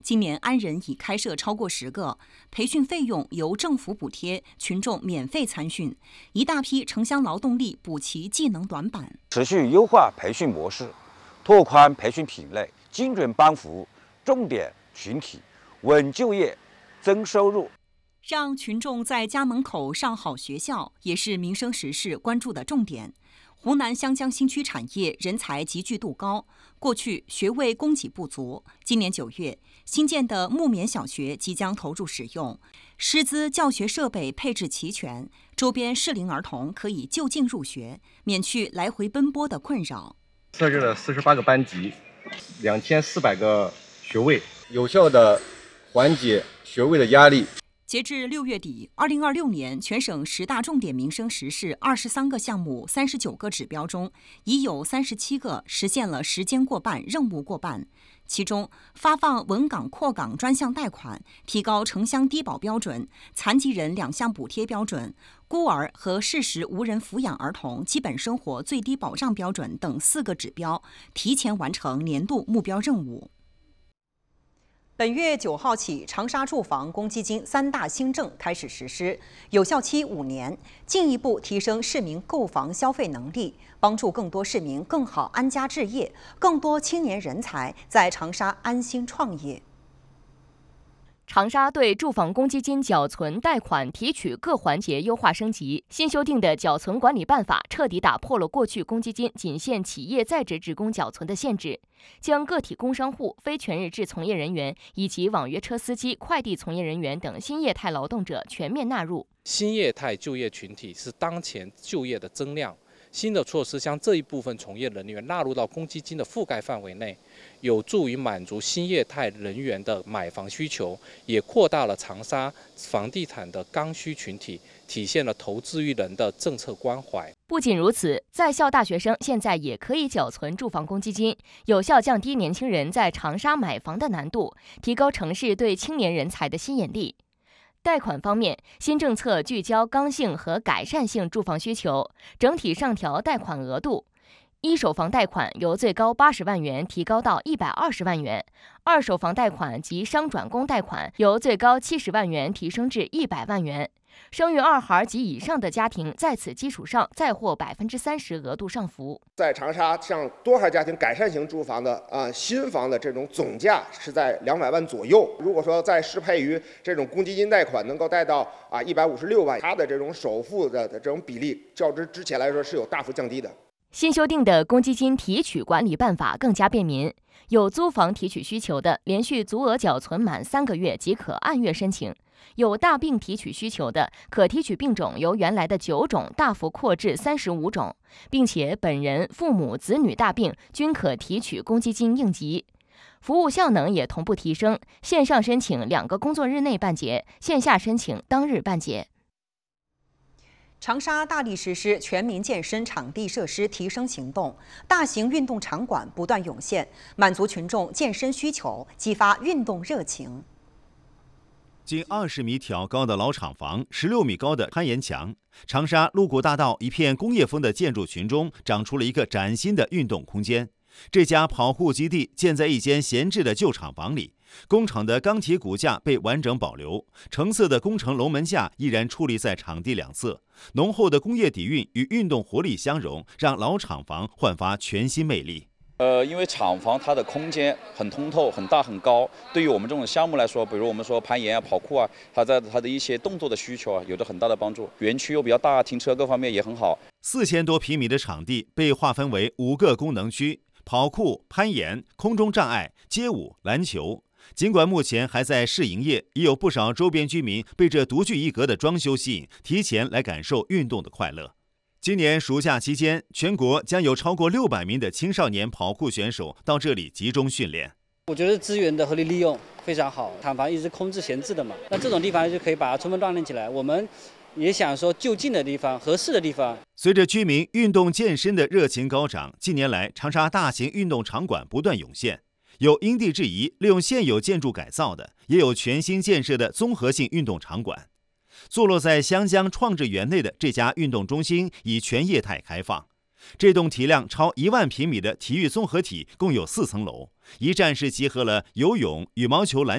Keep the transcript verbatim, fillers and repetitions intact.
今年安仁已开设超过十个，培训费用由政府补贴，群众免费参训，一大批城乡劳动力补齐技能短板。 持续优化培训模式，拓宽培训品类，精准帮扶重点群体，稳就业、增收入。 让群众在家门口上好学校，也是民生时事关注的重点。湖南湘江新区产业人才集聚度高，过去学位供给不足。今年九月，新建的木棉小学即将投入使用，师资、教学设备配置齐全，周边适龄儿童可以就近入学，免去来回奔波的困扰。 设置了四十八个班级，两千四百个学位，有效的缓解学位的压力。 截至六月底，二零二六年全省十大重点民生实事二十三个项目、三十九个指标中，已有三十七个实现了时间过半、任务过半。其中，发放稳岗扩岗专项贷款、提高城乡低保标准、残疾人两项补贴标准、孤儿和适时无人抚养儿童基本生活最低保障标准等四个指标，提前完成年度目标任务。本月九号起，长沙住房公积金三大新政开始实施，有效期五年，进一步提升市民购房消费能力，帮助更多市民更好安家置业，更多青年人才在长沙安心创业。 长沙对住房公积金缴存贷款提取各环节优化升级，新修订的缴存管理办法彻底打破了过去公积金仅限企业在职职工缴存的限制，将个体工商户、非全日制从业人员以及网约车司机、快递从业人员等新业态劳动者全面纳入。 新业态就业群体是当前就业的增量。新的措施将这一部分从业人员纳入到公积金的覆盖范围内，有助于满足新业态人员的买房需求，也扩大了长沙房地产的刚需群体，体现了投资于人的政策关怀。 不仅如此，在校大学生现在也可以缴存住房公积金，有效降低年轻人在长沙买房的难度，提高城市对青年人才的吸引力。贷款方面，新政策聚焦刚性和改善性住房需求，整体上调贷款额度。一手房贷款由最高八十万元提高到一百二十万元，二手房贷款及商转供贷款由最高七十万元提升至一百万元。生育二孩及以上的家庭在此基础上再获百分之三十额度上浮。 在长沙，像多孩家庭改善型住房的啊、呃、新房的这种总价是在两百万左右。如果说再适配于这种公积金贷款，能够贷到啊一百五十六万，它的这种首付的的这种比例，较之之前来说是有大幅降低的。 新修订的公积金提取管理办法更加便民，有租房提取需求的，连续足额缴存满三个月即可按月申请。有大病提取需求的，可提取病种由原来的九种大幅扩至三十五种，并且本人、父母、子女大病均可提取公积金应急。服务效能也同步提升，线上申请两个工作日内办结，线下申请当日办结。 长沙大力实施全民健身场地设施提升行动，大型运动场馆不断涌现，满足群众健身需求，激发运动热情。 近二十米挑高的老厂房，十六米高的攀岩墙，长沙鹿谷大道一片工业风的建筑群中，长出了一个崭新的运动空间。这家跑酷基地建在一间闲置的旧厂房里，工厂的钢铁骨架被完整保留，橙色的工程龙门架依然矗立在场地两侧，浓厚的工业底蕴与运动活力相融，让老厂房焕发全新魅力。 呃，因为厂房它的空间很通透、很大、很高，对于我们这种项目来说，比如我们说攀岩啊、跑酷啊，它在它的一些动作的需求啊，有着很大的帮助。园区又比较大，停车各方面也很好。 四千多平米的场地被划分为五个功能区：跑酷、攀岩、空中障碍、街舞、篮球。尽管目前还在试营业，也有不少周边居民被这独具一格的装修吸引，提前来感受运动的快乐。今年暑假期间，全国将有超过六百名的青少年跑酷选手到这里集中训练。 我觉得资源的合理利用非常好，厂房一直空置闲置的嘛，那这种地方就可以把它充分锻炼起来。我们也想说就近的地方、合适的地方。 随着居民运动健身的热情高涨，近年来长沙大型运动场馆不断涌现，有因地制宜利用现有建筑改造的，也有全新建设的综合性运动场馆。坐落在湘江创智园内的这家运动中心已全业态开放。这栋体量超一万平米的体育综合体共有四层楼，一站式结合了游泳、羽毛球、篮